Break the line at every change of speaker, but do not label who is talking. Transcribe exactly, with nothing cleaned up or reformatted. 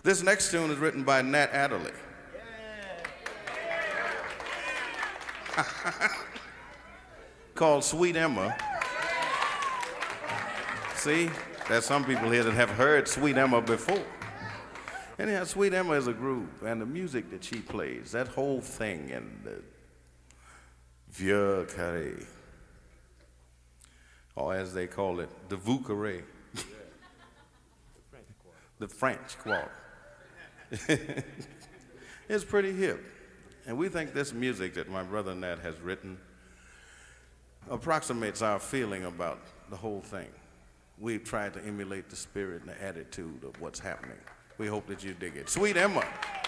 This next tune is written by Nat Adderley. Called Sweet Emma. See, there's some people here that have heard Sweet Emma before. Anyhow, Sweet Emma is a groove, and the music that she plays, that whole thing, and the vieux carré, or as they call it, the vieux carré, the French quarter. It's pretty hip, and we think this music that my brother Nat has written approximates our feeling about the whole thing. We've tried to emulate the spirit and the attitude of what's happening. We hope that you dig it. Sweet Emma.